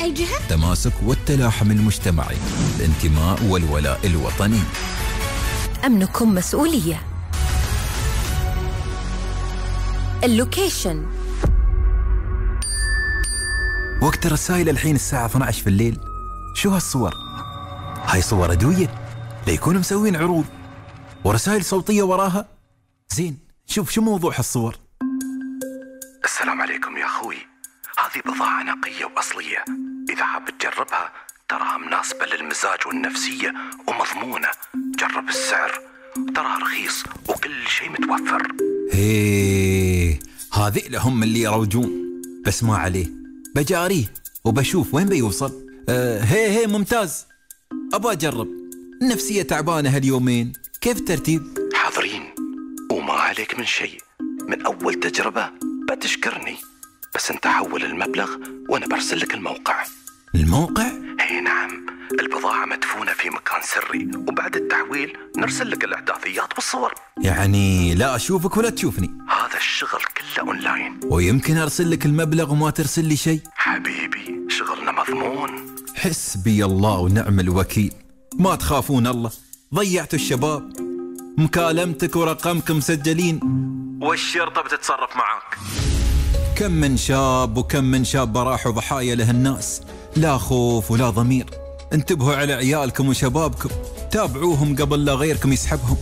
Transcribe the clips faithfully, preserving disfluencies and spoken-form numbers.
أي جهة؟ التماسك والتلاحم المجتمعي، الانتماء والولاء الوطني. أمنكم مسؤولية. اللوكيشن. وقت الرسائل الحين الساعة اثنعش في الليل. شو هالصور؟ هاي صور أدوية، ليكونوا مسوين عروض ورسائل صوتية وراها. زين، شوف شو موضوع هالصور. السلام عليكم يا أخوي، هذه بضاعة نقية وأصلية، إذا حاب تجربها تراها مناسبة للمزاج والنفسية ومضمونة. جرب السعر، تراها رخيص وكل شيء متوفر. هيه، هذه لهم اللي يروجون، بس ما عليه، بجاريه وبشوف وين بيوصل. آه هي هي ممتاز، أبغى أجرب. النفسية تعبانة هاليومين، كيف الترتيب؟ حاضرين وما عليك من شيء، من أول تجربة بتشكرني، بس انت حول المبلغ وانا برسل لك الموقع. الموقع؟ اي نعم، البضاعة مدفونة في مكان سري، وبعد التحويل نرسل لك الاحداثيات والصور. يعني لا اشوفك ولا تشوفني؟ هذا الشغل كله اونلاين. ويمكن ارسل لك المبلغ وما ترسل لي شيء؟ حبيبي شغلنا مضمون. حسبي الله ونعم الوكيل. ما تخافون الله، ضيعتوا الشباب، مكالمتك ورقمك مسجلين والشرطة بتتصرف معاك. كم من شاب وكم من شابة راحوا ضحايا له الناس، لا خوف ولا ضمير. انتبهوا على عيالكم وشبابكم، تابعوهم قبل لا غيركم يسحبهم.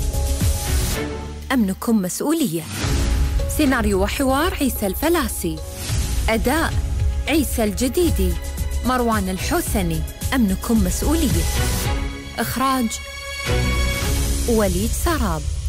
أمنكم مسؤولية. سيناريو وحوار عيسى الفلاسي، أداء عيسى الجديدي، مروان الحسني. أمنكم مسؤولية. إخراج وليد سراب.